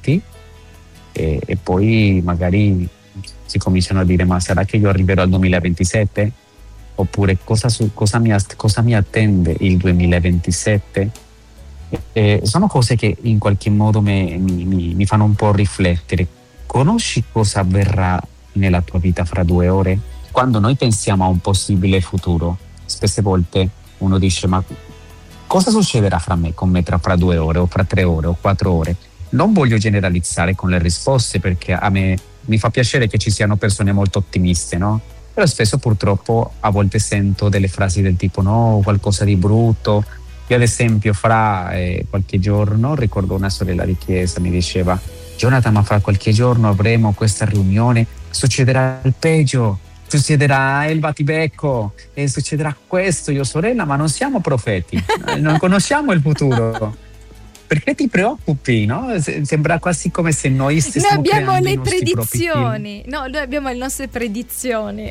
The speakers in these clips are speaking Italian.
fatti e poi magari si cominciano a dire: ma sarà che io arriverò al 2027? Oppure cosa mi attende il 2027? Sono cose che in qualche modo mi fanno un po' riflettere. Conosci cosa avverrà nella tua vita fra 2 ore? Quando noi pensiamo a un possibile futuro, spesse volte uno dice: ma cosa succederà con me fra 2 ore o fra 3 ore o 4 ore? Non voglio generalizzare con le risposte, perché a me mi fa piacere che ci siano persone molto ottimiste, no? Però spesso purtroppo a volte sento delle frasi del tipo: no, qualcosa di brutto. Io ad esempio fra qualche giorno ricordo una sorella di chiesa mi diceva: Jonathan, ma fra qualche giorno avremo questa riunione, succederà il peggio, succederà il battibecco e succederà questo. Io: sorella, ma non siamo profeti, non conosciamo il futuro. Perché ti preoccupi, no? Sembra quasi come se noi stessimo creando Noi abbiamo le i nostri predizioni. No, noi abbiamo le nostre predizioni.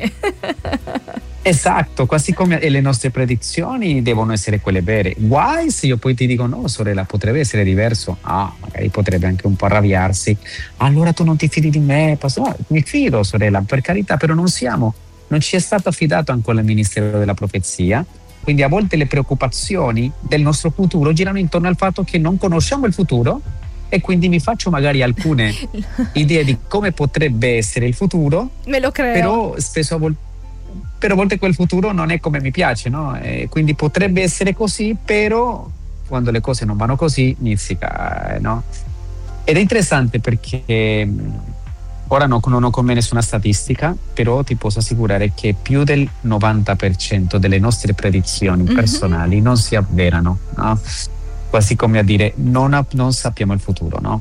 Esatto, quasi come le nostre predizioni devono essere quelle vere. Guai se io poi ti dico: no, sorella, potrebbe essere diverso. Magari potrebbe anche un po' arrabbiarsi. Allora tu non ti fidi di me? No, mi fido, sorella, per carità, però non ci è stato affidato ancora il ministero della profezia. Quindi a volte le preoccupazioni del nostro futuro girano intorno al fatto che non conosciamo il futuro, e quindi mi faccio magari alcune idee di come potrebbe essere il futuro. Me lo creo. Però spesso a volte quel futuro non è come mi piace, no? E quindi potrebbe essere così, però quando le cose non vanno così inizica, no? Ed è interessante perché ora non ho con me nessuna statistica, però ti posso assicurare che più del 90% delle nostre predizioni personali non si avverano, no? Quasi come a dire: non sappiamo il futuro, no?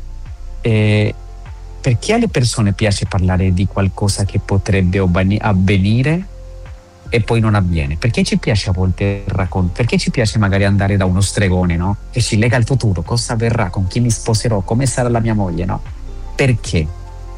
Perché alle persone piace parlare di qualcosa che potrebbe avvenire e poi non avviene? Perché ci piace a volte perché ci piace magari andare da uno stregone, no? Che ci lega al futuro, cosa avverrà, con chi mi sposerò, come sarà la mia moglie, no? Perché?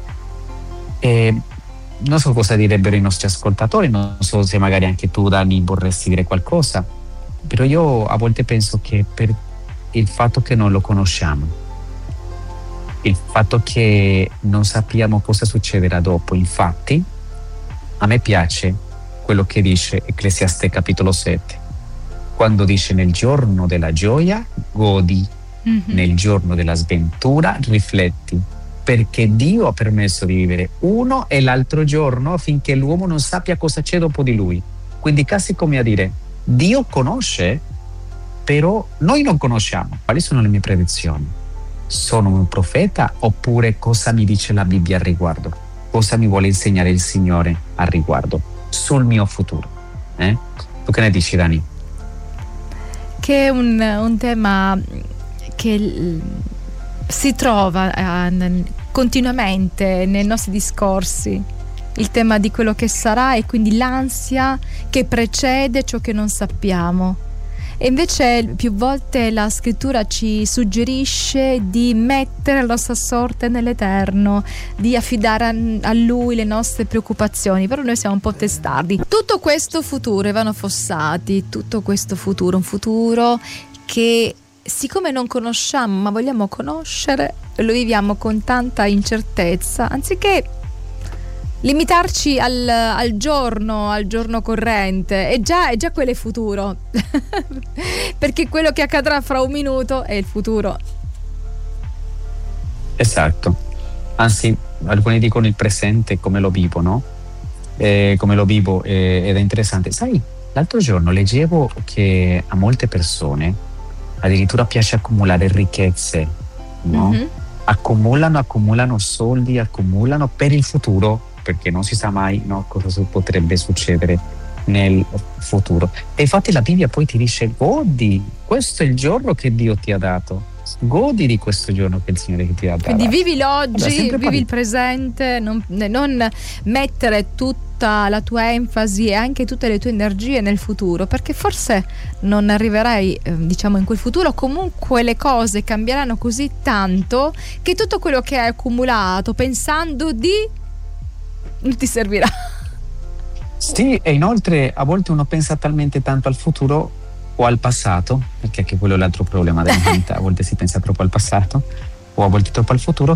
Non so cosa direbbero i nostri ascoltatori, non so se magari anche tu, Dani, vorresti dire qualcosa, però io a volte penso che per il fatto che non lo conosciamo, il fatto che non sappiamo cosa succederà dopo. Infatti a me piace quello che dice Ecclesiaste capitolo 7, quando dice: nel giorno della gioia godi, nel giorno della sventura rifletti, perché Dio ha permesso di vivere uno e l'altro giorno affinché l'uomo non sappia cosa c'è dopo di lui. Quindi quasi come a dire: Dio conosce, però noi non conosciamo. Quali sono le mie predizioni? Sono un profeta, oppure cosa mi dice la Bibbia al riguardo? Cosa mi vuole insegnare il Signore al riguardo sul mio futuro? Tu che ne dici, Dani? Che è un tema che si trova continuamente nei nostri discorsi, il tema di quello che sarà, e quindi l'ansia che precede ciò che non sappiamo. E invece più volte la scrittura ci suggerisce di mettere la nostra sorte nell'Eterno, di affidare a Lui le nostre preoccupazioni, però noi siamo un po' testardi. Tutto questo futuro, Ivano Fossati, tutto questo futuro, un futuro che siccome non conosciamo ma vogliamo conoscere, lo viviamo con tanta incertezza, anziché limitarci al giorno corrente. È già quello è futuro perché quello che accadrà fra un minuto è il futuro. Esatto, anzi alcuni dicono il presente come lo vivo, no? Come lo vivo, ed è interessante. Sai, l'altro giorno leggevo che a molte persone addirittura piace accumulare ricchezze, no? Accumulano soldi, accumulano per il futuro, perché non si sa mai, no, cosa potrebbe succedere nel futuro. E infatti la Bibbia poi ti dice: godi, questo è il giorno che Dio ti ha dato, godi di questo giorno che il Signore ti ha dato. Quindi vivi l'oggi, vivi il presente, non mettere tutta la tua enfasi e anche tutte le tue energie nel futuro, perché forse non arriverai in quel futuro. Comunque le cose cambieranno così tanto che tutto quello che hai accumulato pensando non ti servirà. Sì, e inoltre a volte uno pensa talmente tanto al futuro o al passato, perché anche quello è l'altro problema della vita, a volte si pensa troppo al passato o a volte troppo al futuro,